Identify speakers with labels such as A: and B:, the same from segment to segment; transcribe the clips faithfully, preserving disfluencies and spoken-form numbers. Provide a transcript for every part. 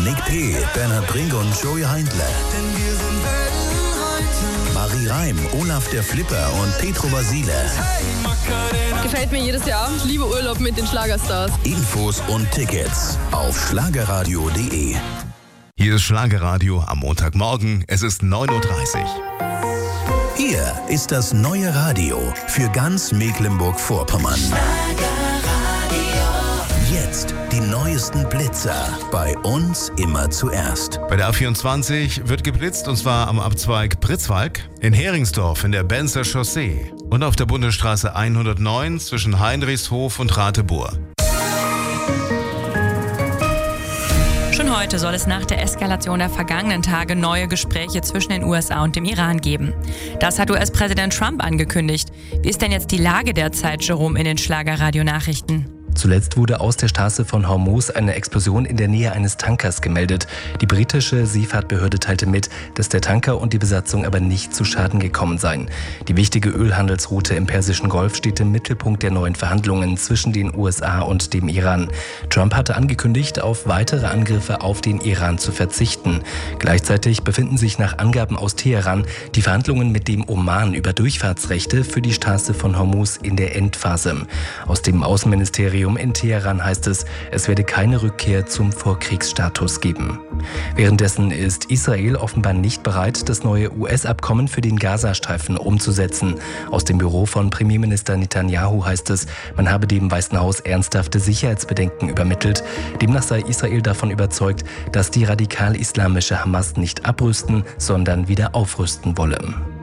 A: Nick P., Bernhard Brink und Joey Heindler. Marie Reim, Olaf der Flipper und Petro Basile.
B: Gefällt mir jedes Jahr. Ich liebe Urlaub mit den Schlagerstars.
A: Infos und Tickets auf schlagerradio punkt de.
C: Hier ist Schlagerradio am Montagmorgen. Es ist neun Uhr dreißig.
A: Hier ist das neue Radio für ganz Mecklenburg-Vorpommern. Jetzt die neuesten Blitzer. Bei uns immer zuerst.
C: Bei der A vierundzwanzig wird geblitzt, und zwar am Abzweig Pritzwalk, in Heringsdorf in der Benzer Chaussee und auf der Bundesstraße hundertneun zwischen Heinrichshof und Rathebour.
D: Schon heute soll es nach der Eskalation der vergangenen Tage neue Gespräche zwischen den U S A und dem Iran geben. Das hat U S-Präsident Trump angekündigt. Wie ist denn jetzt die Lage derzeit, Jerome, in den Schlagerradio-Nachrichten?
E: Zuletzt wurde aus der Straße von Hormuz eine Explosion in der Nähe eines Tankers gemeldet. Die britische Seefahrtbehörde teilte mit, dass der Tanker und die Besatzung aber nicht zu Schaden gekommen seien. Die wichtige Ölhandelsroute im Persischen Golf steht im Mittelpunkt der neuen Verhandlungen zwischen den U S A und dem Iran. Trump hatte angekündigt, auf weitere Angriffe auf den Iran zu verzichten. Gleichzeitig befinden sich nach Angaben aus Teheran die Verhandlungen mit dem Oman über Durchfahrtsrechte für die Straße von Hormuz in der Endphase. Aus dem Außenministerium in Teheran heißt es, es werde keine Rückkehr zum Vorkriegsstatus geben. Währenddessen ist Israel offenbar nicht bereit, das neue U S-Abkommen für den Gazastreifen umzusetzen. Aus dem Büro von Premierminister Netanyahu heißt es, man habe dem Weißen Haus ernsthafte Sicherheitsbedenken übermittelt. Demnach sei Israel davon überzeugt, dass die radikal-islamische Hamas nicht abrüsten, sondern wieder aufrüsten wolle.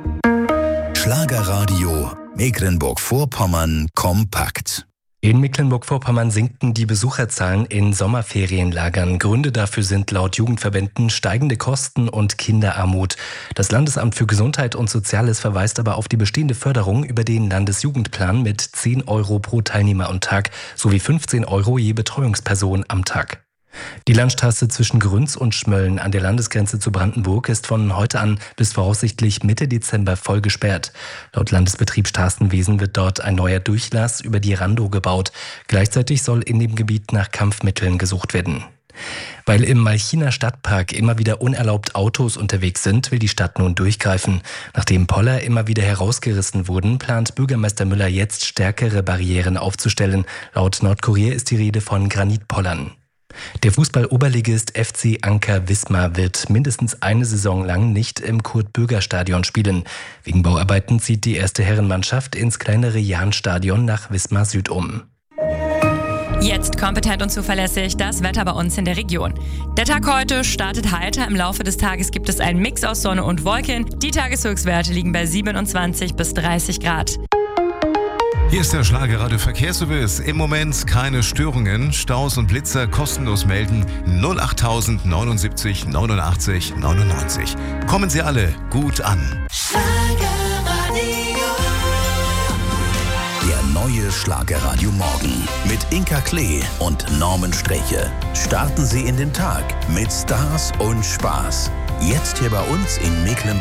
A: Schlagerradio Mecklenburg-Vorpommern kompakt.
E: In Mecklenburg-Vorpommern sinken die Besucherzahlen in Sommerferienlagern. Gründe dafür sind laut Jugendverbänden steigende Kosten und Kinderarmut. Das Landesamt für Gesundheit und Soziales verweist aber auf die bestehende Förderung über den Landesjugendplan mit zehn Euro pro Teilnehmer und Tag sowie fünfzehn Euro je Betreuungsperson am Tag. Die Landstraße zwischen Grünz und Schmölln an der Landesgrenze zu Brandenburg ist von heute an bis voraussichtlich Mitte Dezember voll gesperrt. Laut Landesbetrieb Straßenwesen wird dort ein neuer Durchlass über die Randow gebaut. Gleichzeitig soll in dem Gebiet nach Kampfmitteln gesucht werden. Weil im Malchiner Stadtpark immer wieder unerlaubt Autos unterwegs sind, will die Stadt nun durchgreifen. Nachdem Poller immer wieder herausgerissen wurden, plant Bürgermeister Müller jetzt stärkere Barrieren aufzustellen. Laut Nordkurier ist die Rede von Granitpollern. Der Fußball-Oberligist F C Anker Wismar wird mindestens eine Saison lang nicht im Kurt-Bürger-Stadion spielen. Wegen Bauarbeiten zieht die erste Herrenmannschaft ins kleinere Jahnstadion nach Wismar Süd um.
D: Jetzt kompetent und zuverlässig das Wetter bei uns in der Region. Der Tag heute startet heiter. Im Laufe des Tages gibt es einen Mix aus Sonne und Wolken. Die Tageshöchstwerte liegen bei siebenundzwanzig bis dreißig Grad.
C: Hier ist der Schlagerradio Verkehrsservice. Im Moment keine Störungen. Staus und Blitzer kostenlos melden. null acht neunundsiebzig neunundachtzig neunundneunzig. Kommen Sie alle gut an.
A: Der neue Schlagerradio Morgen mit Inka Klee und Norman Streche. Starten Sie in den Tag mit Stars und Spaß. Jetzt hier bei uns in Mecklenburg.